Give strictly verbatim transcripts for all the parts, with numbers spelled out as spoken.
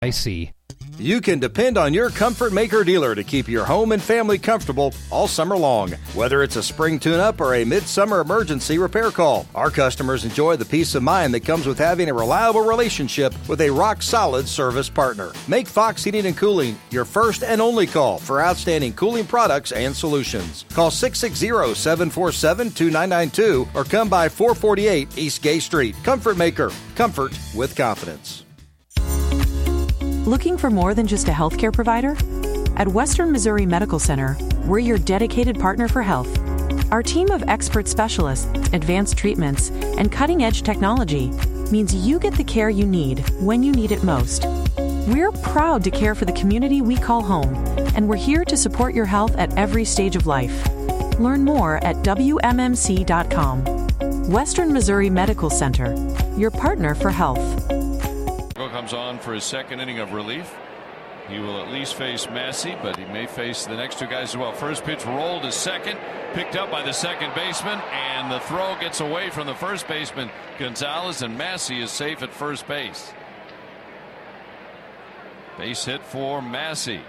I see. You can depend on your Comfort Maker dealer to keep your home and family comfortable all summer long. Whether it's a spring tune-up or a midsummer emergency repair call, our customers enjoy the peace of mind that comes with having a reliable relationship with a rock-solid service partner. Make Fox Heating and Cooling your first and only call for outstanding cooling products and solutions. Call six six zero, seven four seven, two nine nine two or come by four forty-eight East Gay Street. Comfort Maker. Comfort with confidence. Looking for more than just a healthcare provider? At Western Missouri Medical Center, we're your dedicated partner for health. Our team of expert specialists, advanced treatments, and cutting-edge technology means you get the care you need when you need it most. We're proud to care for the community we call home, and we're here to support your health at every stage of life. Learn more at W M M C dot com. Western Missouri Medical Center, your partner for health. Comes on for his second inning of relief. He will at least face Massey, but he may face the next two guys as well. First pitch rolled to second, picked up by the second baseman, and the throw gets away from the first baseman Gonzalez, and Massey is safe at first base. Base hit for Massey.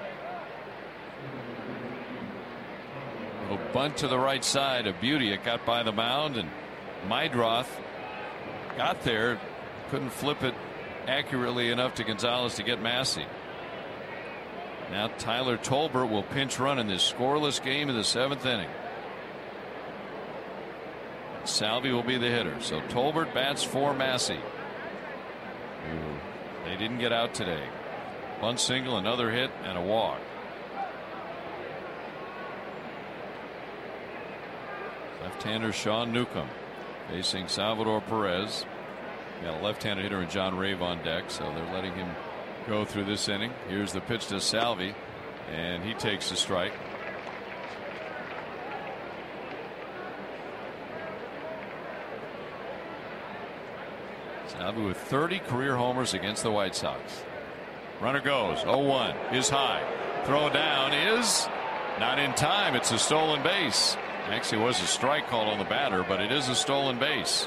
A bunt to the right side, a beauty. It got by the mound, and Meidroth got there, couldn't flip it accurately enough to Gonzalez to get Massey. Now Tyler Tolbert will pinch run in this scoreless game in the seventh inning. Salvi will be the hitter. So Tolbert bats for Massey. They didn't get out today. Bunt single, another hit, and a walk. Left-hander Sean Newcomb facing Salvador Perez. Got a left-handed hitter in John Rave on deck, so they're letting him go through this inning. Here's the pitch to Salvi, and he takes the strike. Salvi with thirty career homers against the White Sox. Runner goes. oh one is high. Throw down is not in time. It's a stolen base. Actually, it was a strike called on the batter, but it is a stolen base.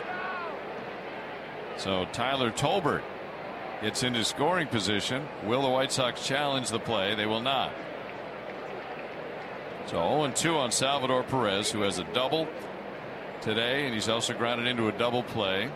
So Tyler Tolbert gets into scoring position. Will the White Sox challenge the play? They will not. So oh and two on Salvador Perez, who has a double today, and he's also grounded into a double play.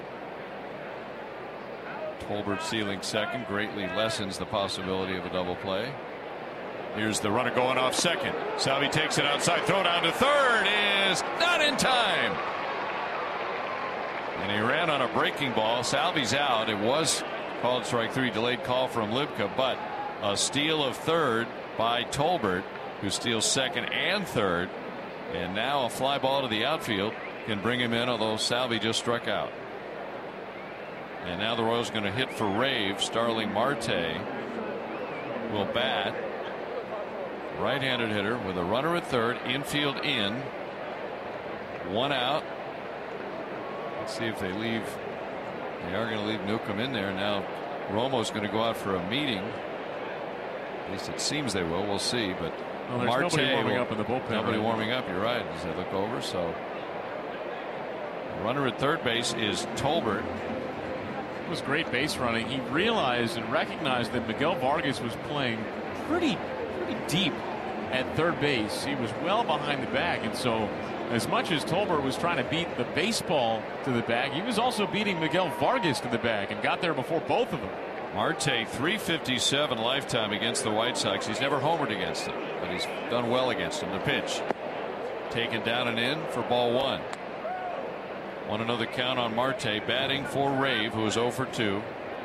Tolbert stealing second greatly lessens the possibility of a double play. Here's the runner going off second. Salvi takes it outside. Throw down to third is not in time. And he ran on a breaking ball. Salvi's out. It was called strike three, delayed call from Libka, but a steal of third by Tolbert, who steals second and third. And now a fly ball to the outfield can bring him in, although Salvi just struck out. And now the Royals going to hit for Rave. Starling Marte will bat. Right-handed hitter with a runner at third, infield in. One out. Let's see if they leave. They are going to leave Newcomb in there. Now Romo's going to go out for a meeting. At least it seems they will. We'll see. But well, there's Marte nobody warming will, up in the bullpen. Nobody right? warming up. You're right. As I look over, so the runner at third base is Tolbert. It was great base running. He realized and recognized that Miguel Vargas was playing pretty, pretty deep at third base. He was well behind the bag, and so as much as Tolbert was trying to beat the baseball to the bag, he was also beating Miguel Vargas to the bag and got there before both of them. Marte three fifty-seven lifetime against the White Sox. He's never homered against them, but he's done well against them. The pitch taken down and in for ball one. Want another count on Marte, batting for Rave, who is oh for two.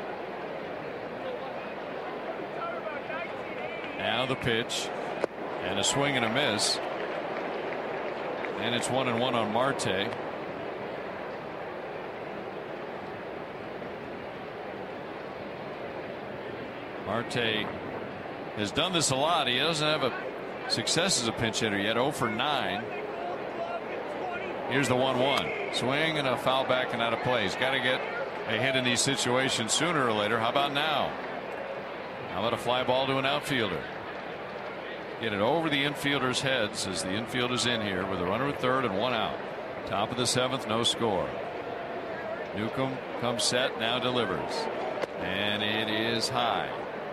Now the pitch, and a swing and a miss. And it's one and one on Marte. Marte has done this a lot. He doesn't have a success as a pinch hitter yet. oh for nine. Here's the one one. Swing and a foul back and out of play. He's got to get a hit in these situations sooner or later. How about now? How about a fly ball to an outfielder? Get it over the infielders' heads as the infield is in here with a runner at third and one out. Top of the seventh, no score. Newcomb comes set, now delivers. And it is high.